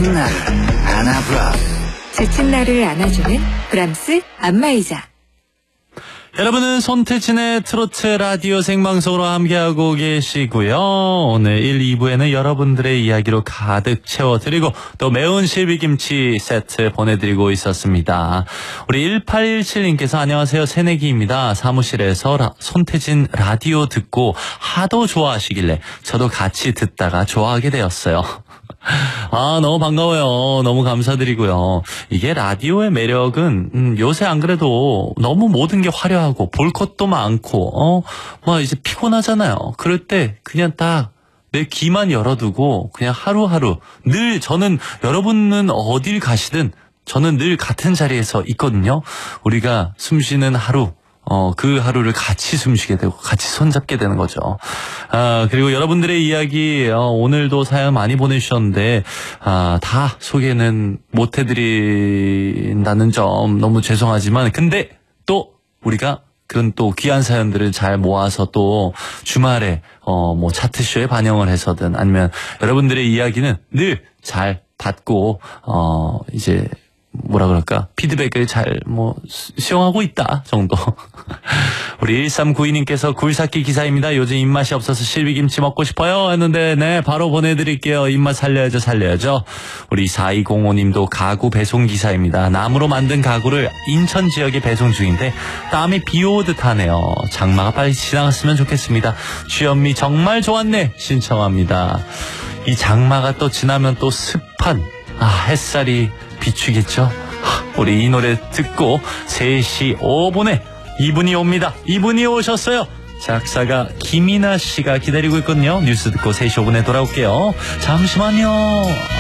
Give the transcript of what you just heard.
지친 나를 안아브라. 지친 나를 안아주는 브람스 안마의자. 여러분은 손태진의 트로트 라디오 생방송으로 함께하고 계시고요. 오늘 1, 2부에는 여러분들의 이야기로 가득 채워드리고 또 매운 실비김치 세트 보내드리고 있었습니다. 우리 1817님께서 안녕하세요, 새내기입니다. 사무실에서 손태진 라디오 듣고 하도 좋아하시길래 저도 같이 듣다가 좋아하게 되었어요. 너무 반가워요. 너무 감사드리고요. 이게 라디오의 매력은 요새 안 그래도 너무 모든 게 화려하고 볼 것도 많고 이제 피곤하잖아요. 그럴 때 그냥 딱 내 귀만 열어두고 그냥 하루하루 늘 저는 여러분은 어딜 가시든 저는 늘 같은 자리에서 있거든요. 우리가 숨쉬는 하루, 그 하루를 같이 숨쉬게 되고 같이 손잡게 되는 거죠. 그리고 여러분들의 이야기 오늘도 사연 많이 보내주셨는데 다 소개는 못 해드린다는 점 너무 죄송하지만, 근데 또 우리가 그런 또 귀한 사연들을 잘 모아서 또 주말에 차트쇼에 반영을 해서든 아니면 여러분들의 이야기는 늘 잘 받고 이제 뭐라 그럴까, 피드백을 잘 수용하고 있다 정도. 우리 1392님께서 굴삭기 기사입니다. 요즘 입맛이 없어서 실비김치 먹고 싶어요 했는데 네, 바로 보내드릴게요. 입맛 살려야죠. 우리 4205님도 가구 배송 기사입니다. 나무로 만든 가구를 인천 지역에 배송 중인데 땀이 비 오듯 하네요. 장마가 빨리 지나갔으면 좋겠습니다. 주현미 정말 좋았네 신청합니다. 이 장마가 또 지나면 또 습한 햇살이 비추겠죠. 우리 이 노래 듣고 3시 5분에 이분이 옵니다. 이분이 오셨어요. 작사가 김이나 씨가 기다리고 있거든요. 뉴스 듣고 3시 5분에 돌아올게요. 잠시만요.